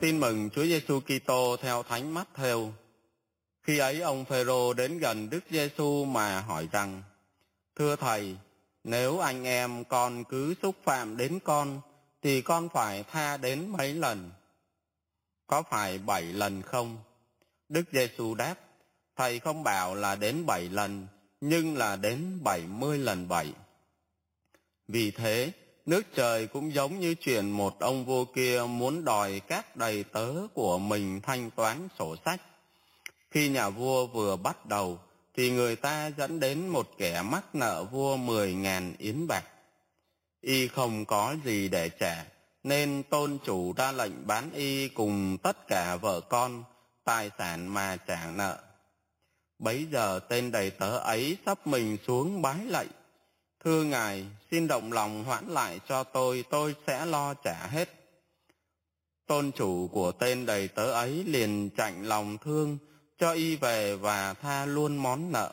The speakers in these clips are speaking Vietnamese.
Tin mừng Chúa Giêsu Kitô theo Thánh Mát-thêu. Khi ấy ông Phêrô đến gần Đức Giêsu mà hỏi rằng: Thưa Thầy, nếu anh em con cứ xúc phạm đến con, thì con phải tha đến mấy lần? Có phải 7 lần không? Đức Giêsu đáp: Thầy không bảo là đến 7 lần, nhưng là đến 70 lần 7. Vì thế, nước trời cũng giống như chuyện một ông vua kia muốn đòi các đầy tớ của mình thanh toán sổ sách. Khi nhà vua vừa bắt đầu, thì người ta dẫn đến một kẻ mắc nợ vua 10.000 yến bạc. Y không có gì để trả, nên tôn chủ ra lệnh bán y cùng tất cả vợ con, tài sản mà trả nợ. Bấy giờ tên đầy tớ ấy xấp mình xuống bái lạy: Thưa Ngài, xin động lòng hoãn lại cho tôi sẽ lo trả hết. Tôn chủ của tên đầy tớ ấy liền chạnh lòng thương, cho y về và tha luôn món nợ.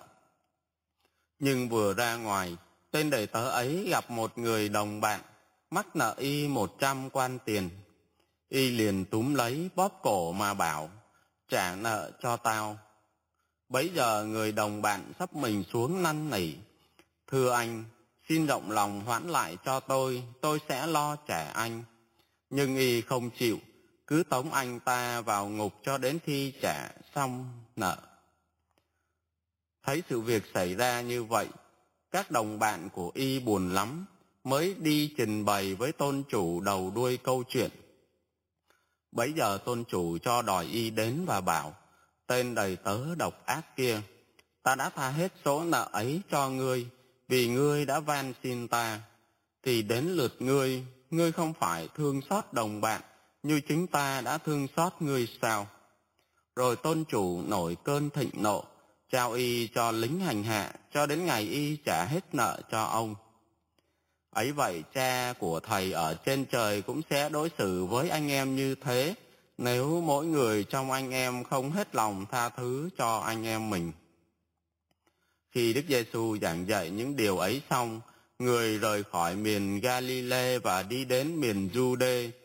Nhưng vừa ra ngoài, tên đầy tớ ấy gặp một người đồng bạn, mắc nợ y 100 quan tiền. Y liền túm lấy bóp cổ mà bảo: Trả nợ cho tao. Bấy giờ người đồng bạn xấp mình xuống năn nỉ: Thưa anh, xin rộng lòng hoãn lại cho tôi sẽ lo trả anh. Nhưng y không chịu, cứ tống anh ta vào ngục cho đến khi trả xong nợ. Thấy sự việc xảy ra như vậy, các đồng bạn của y buồn lắm, mới đi trình bày với tôn chủ đầu đuôi câu chuyện. Bấy giờ tôn chủ cho đòi y đến và bảo: Tên đầy tớ độc ác kia, ta đã tha hết số nợ ấy cho ngươi, vì ngươi đã van xin ta. Thì đến lượt ngươi không phải thương xót đồng bạn như chính ta đã thương xót ngươi sao? Rồi tôn chủ nổi cơn thịnh nộ, trao y cho lính hành hạ cho đến ngày y trả hết nợ cho ông. Ấy vậy cha của thầy ở trên trời cũng sẽ đối xử với anh em như thế, nếu mỗi người trong anh em không hết lòng tha thứ cho anh em mình. Khi Đức Giêsu giảng dạy những điều ấy xong, người rời khỏi miền Ga-li-lê và đi đến miền Giu-đê,